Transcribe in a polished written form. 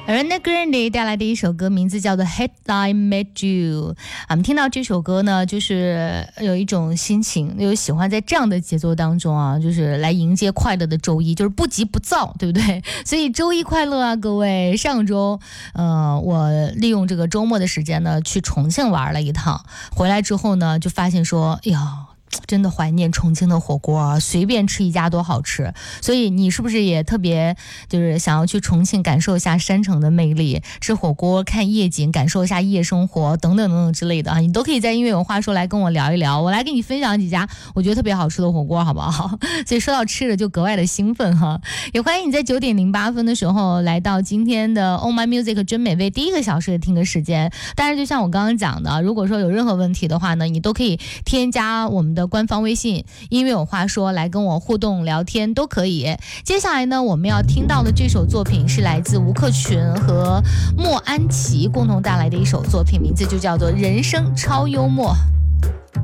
Ariana Grande 带来的一首歌，名字叫做 Headline Made You。我们听到这首歌呢，就是有一种心情，有喜欢在这样的节奏当中啊，就是来迎接快乐的周一，就是不急不躁，对不对？所以周一快乐啊，各位！上周，我利用这个周末的时间呢，去重庆玩了一趟，回来之后呢，就发现说，哎呀。真的怀念重庆的火锅啊，随便吃一家都好吃。所以你是不是也特别就是想要去重庆感受一下山城的魅力，吃火锅、看夜景、感受一下夜生活等等等等之类的啊？你都可以在音乐有话说来跟我聊一聊，我来给你分享几家我觉得特别好吃的火锅，好不好？所以说到吃的就格外的兴奋哈。也欢迎你在9:08的时候来到今天的 Oh My Music 真美味第一个小时的听歌时间。当然就像我刚刚讲的，如果说有任何问题的话呢，你都可以添加我们的官方微信音乐有话说来跟我互动聊天都可以。接下来呢，我们要听到的这首作品是来自吴克群和莫安琪共同带来的一首作品，名字就叫做人生超幽默。